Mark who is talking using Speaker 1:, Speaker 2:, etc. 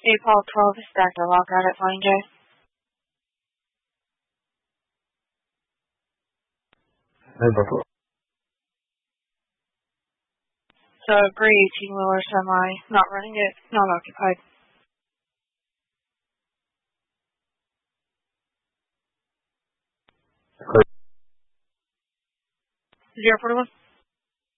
Speaker 1: Paul 12 is back to log out at Flying J.
Speaker 2: Hey, Buffalo.
Speaker 1: So agree, 18-wheeler semi, not running it, not occupied. 041.